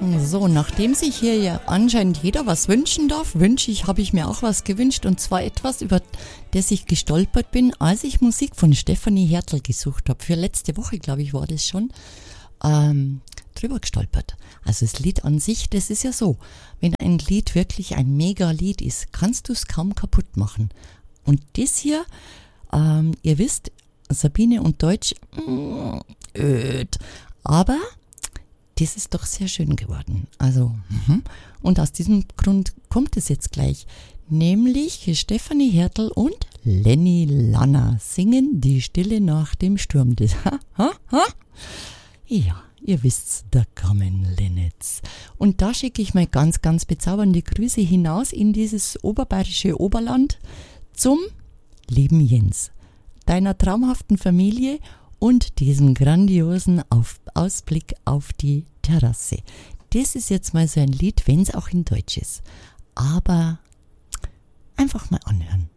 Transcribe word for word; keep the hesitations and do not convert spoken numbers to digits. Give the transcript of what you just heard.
So, nachdem sich hier ja anscheinend jeder was wünschen darf, wünsche ich, habe ich mir auch was gewünscht, und zwar etwas, über das ich gestolpert bin, als ich Musik von Stefanie Hertel gesucht habe. Für letzte Woche, glaube ich, war das schon, ähm, drüber gestolpert. Also das Lied an sich, das ist ja so, wenn ein Lied wirklich ein Mega-Lied ist, kannst du es kaum kaputt machen. Und das hier, ähm, ihr wisst, Sabine und Deutsch, mm, öd, aber das ist doch sehr schön geworden. Also, mhm. Und aus diesem Grund kommt es jetzt gleich. Nämlich Stefanie Hertel und Lenny Lanner singen Die Stille nach dem Sturm. Das, ha, ha, ha? Ja, ihr wisst's, der Common Linnets. Und da schicke ich mal ganz, ganz bezaubernde Grüße hinaus in dieses oberbayerische Oberland zum lieben Jens, deiner traumhaften Familie und diesem grandiosen auf Ausblick auf die Terrasse. Das ist jetzt mal so ein Lied, wenn es auch in Deutsch ist. Aber einfach mal anhören.